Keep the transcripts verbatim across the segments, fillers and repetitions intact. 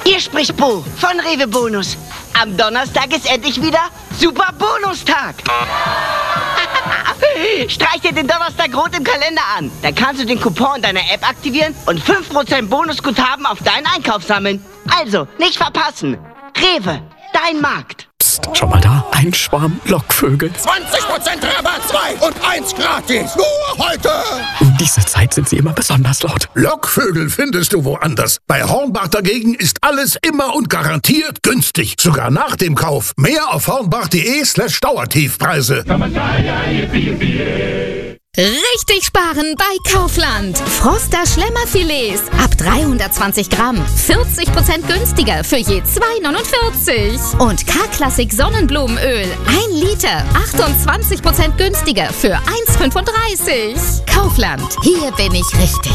Hier spricht Bo von Rewe Bonus. Am Donnerstag ist endlich wieder Super Bonustag. Streich dir den Donnerstag rot im Kalender an. Dann kannst du den Coupon in deiner App aktivieren und fünf Prozent Bonusguthaben auf deinen Einkauf sammeln. Also, nicht verpassen. Rewe, dein Markt. Psst, schau mal da. Ein Schwarm Lockvögel. zwanzig Prozent Rabatt, zwei und eins gratis. Nur heute. Um diese Zeit sind sie immer besonders laut. Lockvögel findest du woanders. Bei Hornbach dagegen ist alles immer und garantiert günstig. Sogar nach dem Kauf. Mehr auf hornbach.de slash Dauertiefpreise. Richtig sparen bei Kaufland. Froster Schlemmerfilets ab dreihundertzwanzig Gramm. vierzig Prozent günstiger für je zwei neunundvierzig. Und K-Klassik Sonnenblumenöl. ein Liter. achtundzwanzig Prozent günstiger für eins fünfunddreißig. Kaufland. Hier bin ich richtig.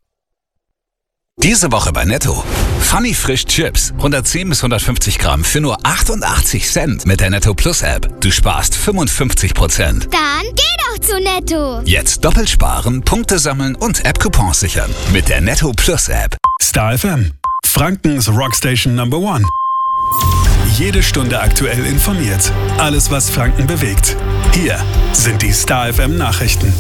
Diese Woche bei Netto. Funny Frisch Chips. hundertzehn bis hundertfünfzig Gramm für nur achtundachtzig Cent mit der Netto Plus App. Du sparst fünfundfünfzig Prozent. Dann geh doch zu Netto. Jetzt doppelt sparen, Punkte sammeln und App-Coupons sichern. Mit der Netto Plus App. Star F M. Frankens Rockstation Number One. Jede Stunde aktuell informiert. Alles, was Franken bewegt. Hier sind die Star F M Nachrichten.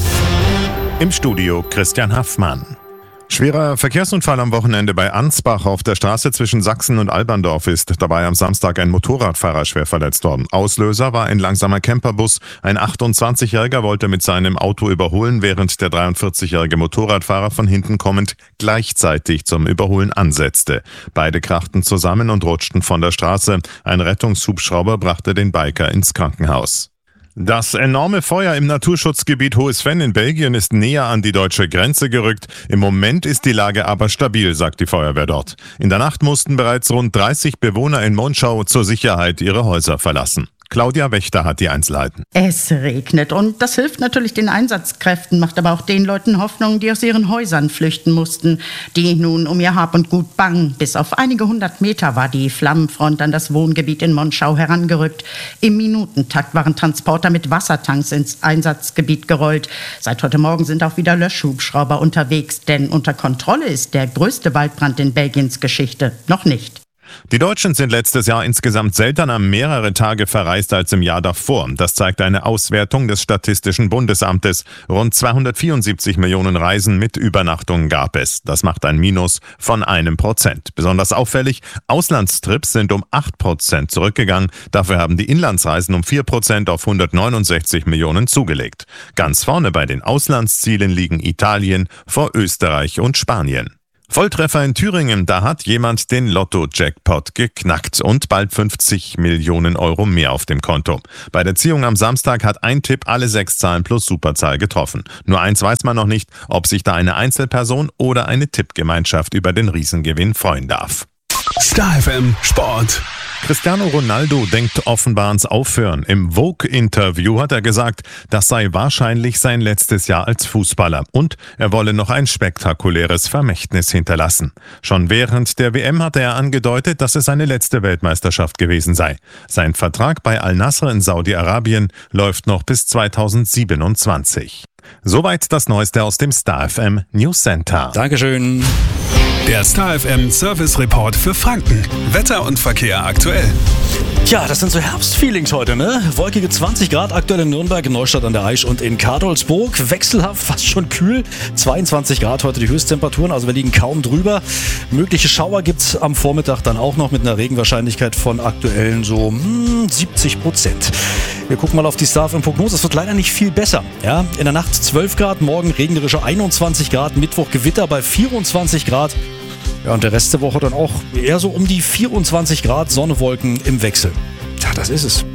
Im Studio Christian Haffmann. Schwerer Verkehrsunfall am Wochenende bei Ansbach auf der Straße zwischen Sachsen und Alberndorf ist dabei am Samstag ein Motorradfahrer schwer verletzt worden. Auslöser war ein langsamer Camperbus. Ein achtundzwanzigjähriger wollte mit seinem Auto überholen, während der dreiundvierzigjährige Motorradfahrer von hinten kommend gleichzeitig zum Überholen ansetzte. Beide krachten zusammen und rutschten von der Straße. Ein Rettungshubschrauber brachte den Biker ins Krankenhaus. Das enorme Feuer im Naturschutzgebiet Hohes Venn in Belgien ist näher an die deutsche Grenze gerückt. Im Moment ist die Lage aber stabil, sagt die Feuerwehr dort. In der Nacht mussten bereits rund dreißig Bewohner in Monschau zur Sicherheit ihre Häuser verlassen. Claudia Wächter hat die Einzelheiten. Es regnet und das hilft natürlich den Einsatzkräften, macht aber auch den Leuten Hoffnung, die aus ihren Häusern flüchten mussten, die nun um ihr Hab und Gut bangen. Bis auf einige hundert Meter war die Flammenfront an das Wohngebiet in Monschau herangerückt. Im Minutentakt waren Transporter mit Wassertanks ins Einsatzgebiet gerollt. Seit heute Morgen sind auch wieder Löschhubschrauber unterwegs, denn unter Kontrolle ist der größte Waldbrand in Belgiens Geschichte noch nicht. Die Deutschen sind letztes Jahr insgesamt seltener mehrere Tage verreist als im Jahr davor. Das zeigt eine Auswertung des Statistischen Bundesamtes. Rund zweihundertvierundsiebzig Millionen Reisen mit Übernachtungen gab es. Das macht ein Minus von einem Prozent. Besonders auffällig, Auslandstrips sind um acht Prozent zurückgegangen. Dafür haben die Inlandsreisen um vier Prozent auf hundertneunundsechzig Millionen zugelegt. Ganz vorne bei den Auslandszielen liegen Italien vor Österreich und Spanien. Volltreffer in Thüringen, da hat jemand den Lotto-Jackpot geknackt und bald fünfzig Millionen Euro mehr auf dem Konto. Bei der Ziehung am Samstag hat ein Tipp alle sechs Zahlen plus Superzahl getroffen. Nur eins weiß man noch nicht, ob sich da eine Einzelperson oder eine Tippgemeinschaft über den Riesengewinn freuen darf. Star F M Sport. Cristiano Ronaldo denkt offenbar ans Aufhören. Im Vogue-Interview hat er gesagt, das sei wahrscheinlich sein letztes Jahr als Fußballer und er wolle noch ein spektakuläres Vermächtnis hinterlassen. Schon während der W M hatte er angedeutet, dass es seine letzte Weltmeisterschaft gewesen sei. Sein Vertrag bei Al-Nassr in Saudi-Arabien läuft noch bis zweitausendsiebenundzwanzig. Soweit das Neueste aus dem Star F M News Center. Dankeschön. Der Star F M Service Report für Franken. Wetter und Verkehr aktuell. Ja, das sind so Herbstfeelings heute, ne? Wolkige zwanzig Grad aktuell in Nürnberg, Neustadt an der Aisch und in Kadolsburg. Wechselhaft, fast schon kühl. zweiundzwanzig Grad heute die Höchsttemperaturen, also wir liegen kaum drüber. Mögliche Schauer gibt's am Vormittag dann auch noch mit einer Regenwahrscheinlichkeit von aktuellen so hm, siebzig Prozent. Wir gucken mal auf die Star F M-Prognose. Es wird leider nicht viel besser. Ja? In der Nacht zwölf Grad, morgen regnerische einundzwanzig Grad, Mittwoch Gewitter bei vierundzwanzig Grad. Ja, und der Rest der Woche dann auch eher so um die vierundzwanzig Grad, Sonne, Wolken im Wechsel. Ja, das ist es.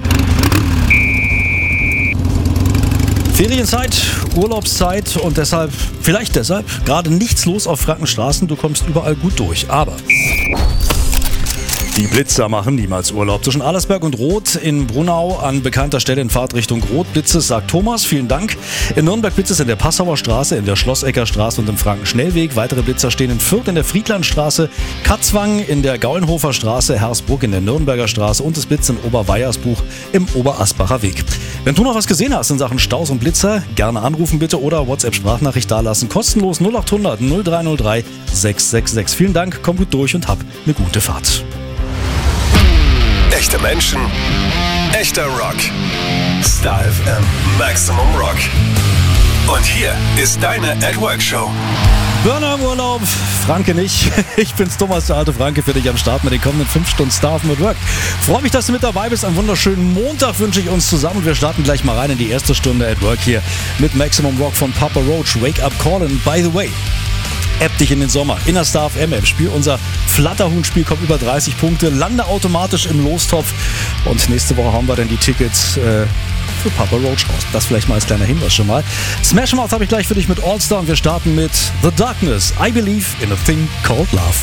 Ferienzeit, Urlaubszeit und deshalb, vielleicht deshalb, gerade nichts los auf Frankenstraßen. Du kommst überall gut durch. Aber Die Blitzer machen niemals Urlaub. Zwischen Allersberg und Roth in Brunau an bekannter Stelle in Fahrtrichtung Roth Blitzes, sagt Thomas. Vielen Dank. In Nürnberg Blitzes in der Passauer Straße, in der Schlossecker Straße und im Frankenschnellweg. Weitere Blitzer stehen in Fürth in der Friedlandstraße, Katzwang in der Gaulenhofer Straße, Hersbruck in der Nürnberger Straße und das Blitz in Oberweiersbuch im Oberasbacher Weg. Wenn du noch was gesehen hast in Sachen Staus und Blitzer, gerne anrufen bitte oder WhatsApp-Sprachnachricht dalassen. Kostenlos null acht hundert null drei null drei sechs sechs sechs. Vielen Dank, komm gut durch und hab eine gute Fahrt. Echte Menschen, echter Rock. Star F M Maximum Rock. Und hier ist deine At Work Show. Burner im Urlaub, Franke nicht. Ich bin's, Thomas, der alte Franke, für dich am Start mit den kommenden fünf Stunden Star F M at Work. Freue mich, dass du mit dabei bist. Einen wunderschönen Montag wünsche ich uns zusammen. Und wir starten gleich mal rein in die erste Stunde At Work hier mit Maximum Rock von Papa Roach. Wake Up Callin'. By the way, App dich in den Sommer. In der Star F M App. Spiel unser Flatterhuhn-Spiel, kommt über dreißig Punkte. Lande automatisch im Lostopf. Und nächste Woche haben wir dann die Tickets äh, für Papa Roach raus. Das vielleicht mal als kleiner Hinweis schon mal. Smash Mouth habe ich gleich für dich mit All-Star. Und wir starten mit The Darkness. I Believe in a Thing Called Love.